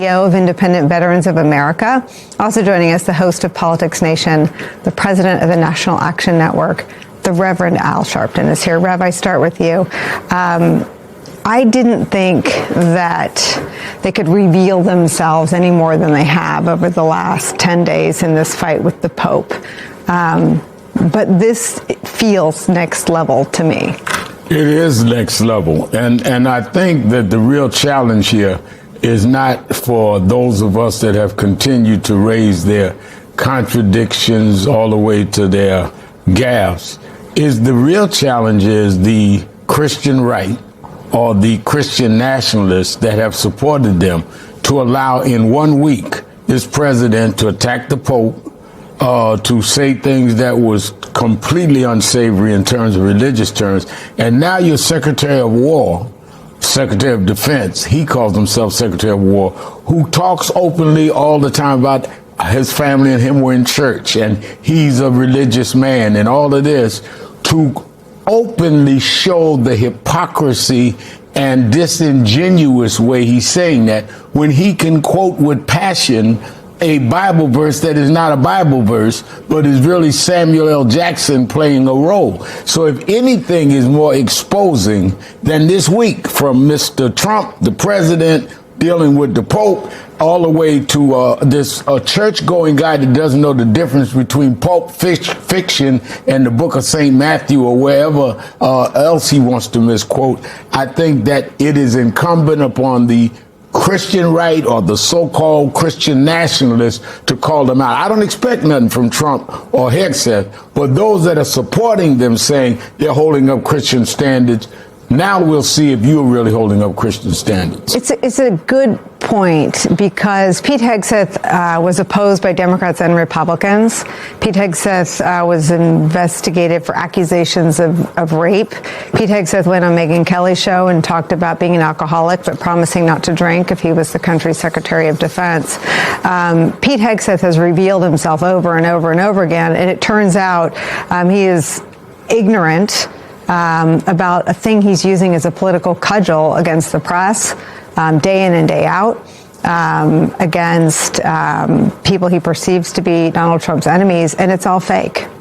CEO of Independent Veterans of America. Also joining us, the host of Politics Nation, the president of the National Action Network, the Reverend Al Sharpton is here. Rev, I start with you. I didn't think that they could reveal themselves any more than they have over the last 10 days in this fight with the Pope. But this feels next level to me. It is next level. And I think that the real challenge here is not for those of us that have continued to raise their contradictions all the way to their gaffes. Is the real challenge is the Christian right or the Christian nationalists that have supported them to allow in 1 week this president to attack the Pope, to say things that was completely unsavory in terms of religious terms. And now your Secretary of War, Secretary of Defense, he calls himself Secretary of War, who talks openly all the time about his family and him were in church and he's a religious man and all of this, to openly show the hypocrisy and disingenuous way he's saying that, when he can quote with passion a Bible verse that is not a Bible verse, but is really Samuel L. Jackson playing a role. So if anything is more exposing than this week, from Mr. Trump, the president, dealing with the Pope, all the way to this church-going guy that doesn't know the difference between pulp fiction and the book of St. Matthew or wherever else he wants to misquote, I think that it is incumbent upon the Christian right or the so-called Christian nationalists to call them out. I don't expect nothing from Trump or Hegseth, but those that are supporting them saying they're holding up Christian standards, now we'll see if you're really holding up Christian standards. It's a good point, because Pete Hegseth was opposed by Democrats and Republicans. Pete Hegseth was investigated for accusations of rape. Pete Hegseth went on Megyn Kelly's show and talked about being an alcoholic but promising not to drink if he was the country's Secretary of Defense. Pete Hegseth has revealed himself over and over and over again, and it turns out he is ignorant about a thing he's using as a political cudgel against the press, day in and day out, against people he perceives to be Donald Trump's enemies, and it's all fake.